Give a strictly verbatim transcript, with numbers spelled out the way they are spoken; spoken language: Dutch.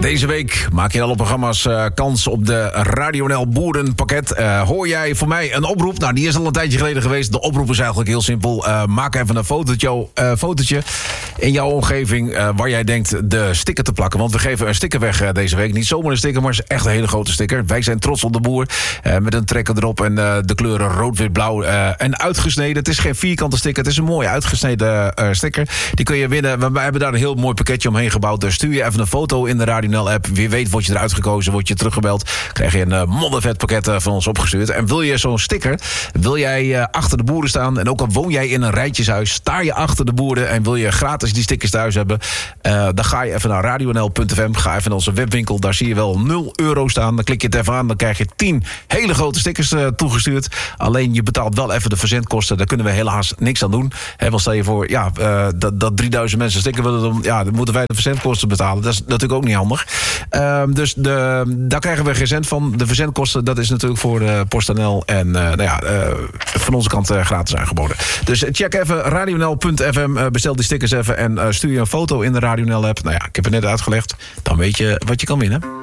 Deze week maak je in alle programma's uh, kans op de Radio N L Boerenpakket. Uh, hoor jij voor mij een oproep? Nou, die is al een tijdje geleden geweest. De oproep is eigenlijk heel simpel. Uh, maak even een fotootje, uh, fotootje in jouw omgeving uh, waar jij denkt de sticker te plakken. Want we geven een sticker weg uh, deze week. Niet zomaar een sticker, maar het is echt een hele grote sticker. Wij zijn trots op de boer. Uh, met een trekker erop en uh, de kleuren rood, wit, blauw uh, en uitgesneden. Het is geen vierkante sticker, het is een mooie uitgesneden uh, sticker. Die kun je winnen. We, we hebben daar een heel mooi pakketje omheen gebouwd. Dus stuur je even een foto in de Radio N L-app. Wie weet word je eruit gekozen, word je teruggebeld. Krijg je een uh, moddervet pakket uh, van ons opgestuurd. En wil je zo'n sticker, wil jij uh, achter de boeren staan... en ook al woon jij in een rijtjeshuis, sta je achter de boeren... en wil je gratis die stickers thuis hebben... Uh, dan ga je even naar radio n l punt f m. Ga even naar onze webwinkel, daar zie je wel nul euro staan. Dan klik je het even aan, dan krijg je tien hele grote stickers uh, toegestuurd. Alleen je betaalt wel even de verzendkosten. Daar kunnen we helaas niks aan doen. He, want stel je voor ja, uh, dat, dat drieduizend mensen sticker willen... Dan, ja, dan moeten wij de verzendkosten betalen. Dat is natuurlijk ook niet handig. Uh, dus de, daar krijgen we geen cent van. De verzendkosten, dat is natuurlijk voor uh, PostNL. En uh, nou ja, uh, van onze kant uh, gratis aangeboden. Dus check even radio n l punt f m. Uh, bestel die stickers even en uh, stuur je een foto in de Radio N L app. Nou ja, ik heb het net uitgelegd. Dan weet je wat je kan winnen.